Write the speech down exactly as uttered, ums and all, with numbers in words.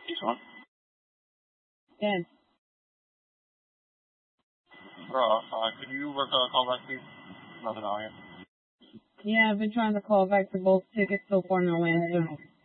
This one? Yes. Bro, uh, could you work on a call back, please? Nothing on here. Yeah, I've been trying to call back for both tickets so far, no answer.